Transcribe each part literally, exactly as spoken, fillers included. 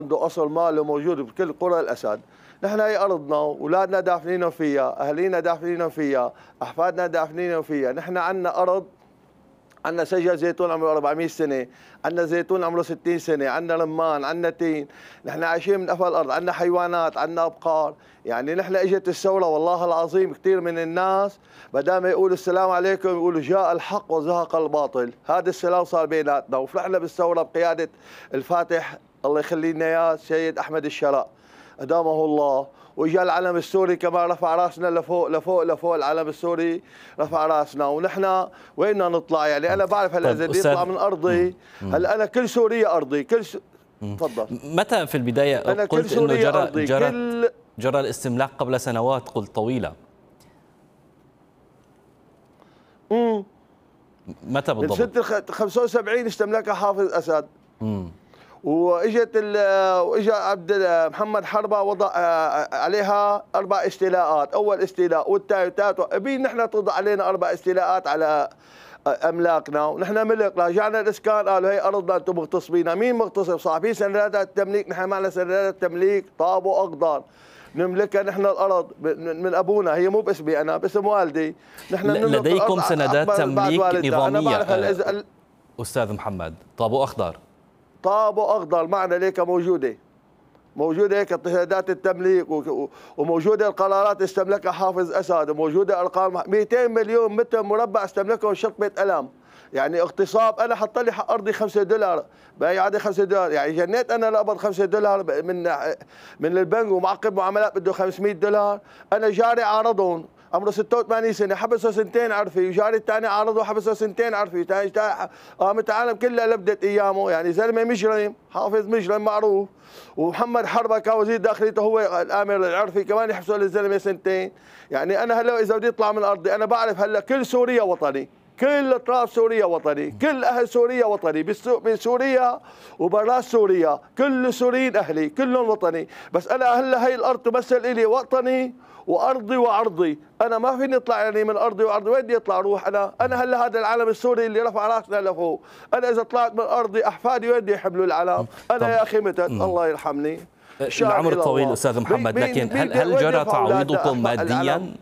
عنده أصل ماله موجود بكل قرى الأسد. نحن هي أرضنا، أولادنا دافنينهم فيها، أهالينا دافنينهم فيها، أحفادنا دافنينهم فيها. نحن عندنا أرض، عندنا شجر زيتون عمره أربعمئة سنة، عندنا زيتون عمره ستين سنة، عندنا رمان، عندنا تين، نحن عايشين من قفا الأرض، عندنا حيوانات، عندنا أبقار. يعني نحن اجت الثورة والله العظيم كثير من الناس بدل ما يقولوا السلام عليكم يقولوا جاء الحق وزهق الباطل. هذا السلام صار بيناتنا، وفرحنا بالثورة بقيادة الفاتح الله يخلي لنا اياه السيد أحمد الشرق أدامه الله، واجا العلم السوري كمان رفع راسنا لفوق لفوق لفوق. العلم السوري رفع راسنا، ونحن وين نطلع؟ يعني انا بعرف هلا اذا بدي يطلع من ارضي، هلا انا كل سوريا ارضي. كل س... تفضل. متى في البدايه أنا قلت انه جرى جرى كل... جرى الاستملاك قبل سنوات قلت طويله؟ امم متى بالضبط؟ من سنه خمسة وسبعين استملكها حافظ اسد. امم واجت واجا عبد محمد حربه وضع عليها اربع استيلاءات، اول استيلاء والثاني والثالث. بين نحن تضع علينا اربع استيلاءات على املاكنا، ونحن ملك. رجعنا الاسكان قالوا هي ارضنا انتم مغتصبينها. مين مغتصب؟ صاحبين سندات التمليك. نحن معنا سندات تمليك طابو اخضر نملكها نحن الارض من ابونا، هي مو باسمي انا، باسم والدي. نحن لديكم سندات تمليك نظاميه استاذ محمد؟ طابو اخضر طابو اخضر معنا ليك موجوده موجوده هيك سندات التمليك، وموجوده القرارات استملكها حافظ اسد، وموجوده ارقام مئتين مليون متر مربع استملكهم شطبه قلم. يعني اغتصاب. انا حط لي حق ارضي خمسة دولار، باقي عادي خمسة دولار، يعني جنيت انا لقبض خمسة دولار من من البنك، ومعقب معاملات بده خمسمئة دولار. انا جاري عارضهم عمره ستة وثمانين سنه حبسه سنتين عرفي، وجاري الثاني عارضه حبسه سنتين عرفي. قامت العالم كلها لبدت ايامه، يعني زلمه مجرم، حافظ مجرم معروف. ومحمد حربه كان وزير داخليته هو الامر العرفي كمان يحبسوا للزلمه سنتين. يعني انا هلا اذا بدي اطلع من ارضي انا بعرف هلا كل سوريا وطني، كل اطراف سوريا وطني، كل اهل سوريا وطني، بسوريا وبرا سوريا كل السوريين اهلي كلهم وطني. بس انا هلا هي الارض تمثل الي وطني وارضي وعرضي. انا ما فيني اطلع يعني من ارضي وعرضي. وين بدي اطلع اروح انا؟ انا هلا هذا العلم السوري اللي رفع راسنا لفوق. انا اذا طلعت من ارضي احفادي وين بده يحملوا العلم؟ انا يا اخي متت الله يرحمني. العمر طويل استاذ محمد، لكن هل هل جرى تعويضكم ماديا؟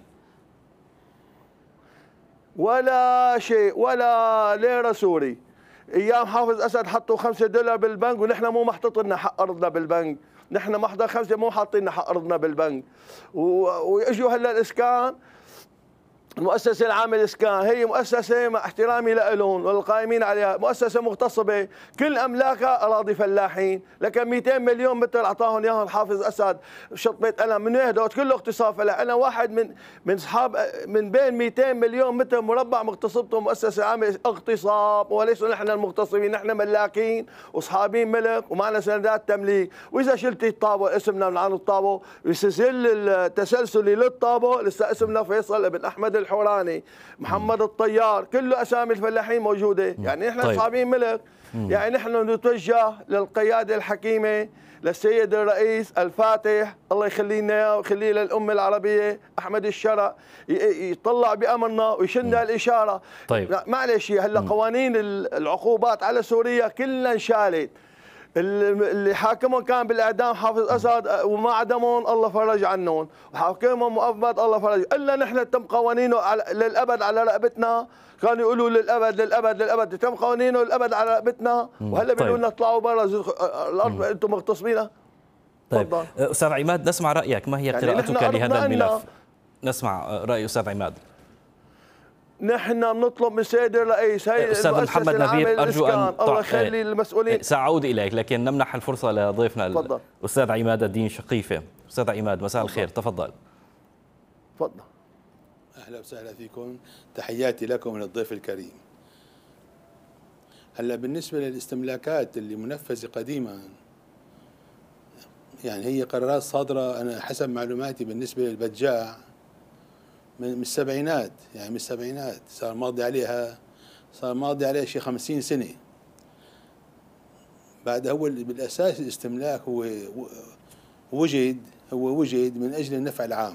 ولا شيء، ولا ليره سوري. ايام حافظ اسد حطوا خمسة دولار بالبنك، ونحن مو محطوط لنا حق ارضنا بالبنك. نحن محضر خمسه مو حاطين لنا حق ارضنا بالبنك. واجوا هلا الاسكان، المؤسسة العامة للإسكان هي مؤسسة مع احترامي لهم والقائمين عليها مؤسسة مغتصبة، كل أملاكها أراضي فلاحين، لكن مئتين مليون متر أعطاهم إياهم حافظ أسد شطبة قلم. من وين هدول؟ كله اغتصاب فلاح. أنا واحد من من أصحاب من بين مئتين مليون متر مربع مغتصبته مؤسسة عامة اغتصاب، وليس نحن المغتصبين، نحن ملاكين وأصحابين ملك ومعنا سندات تمليك. وإذا شلتي الطابو اسمنا من عن الطابو السجل التسلسلي للطابو لسه اسمنا فيصل ابن أحمد الحوراني، محمد الطيار، كله اسامي الفلاحين موجوده. يعني نحن طيب. اصحابين ملك. مم. يعني نحن نتوجه للقياده الحكيمه، للسيد الرئيس الفاتح الله يخلي لنا اياه ويخليه للامه العربيه احمد الشرق، يطلع بامرنا ويشلنا الاشاره. طيب معلش هلا قوانين العقوبات على سوريا كلها انشالت. اللي حاكمهم كان بالاعدام حافظ اسد وما عدمهم الله فرج عنهم، وحاكمهم مؤبد الله فرج. الا نحن تم قوانينه للابد على رقبتنا. كانوا يقولوا للابد للابد للابد، تم قوانينه للابد على رقبتنا، وهلا بيقولوا لنا اطلعوا برا الارض انتم مغتصبينها. طيب استاذ عماد، نسمع رايك، ما هي قراءتك يعني لهذا الملف؟ نسمع راي استاذ عماد. نحن بنطلب من السيد الرئيس هي استاذ محمد نبيل ارجو ان الله يخلي المسؤولين. ساعود اليك لكن نمنح الفرصه لضيفنا الاستاذ عماد الدين شقيفه. استاذ عماد مساء الخير، تفضل. تفضل. اهلا وسهلا فيكم، تحياتي لكم وللضيف الكريم. هلا بالنسبه للاستملاكات اللي منفذه قديما، يعني هي قرارات صادره انا حسب معلوماتي بالنسبه للبجاع من السبعينات، يعني من السبعينات صار ماضي عليها صار ماضي عليها شيء خمسين سنة. بعد هو بالأساس الاستملاك هو وجد هو وجد من أجل النفع العام.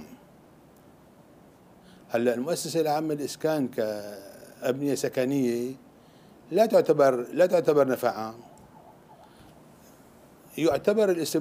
هلا المؤسسة العامة للإسكان كأبنية سكنية لا تعتبر لا تعتبر نفع عام، يعتبر الاستملاك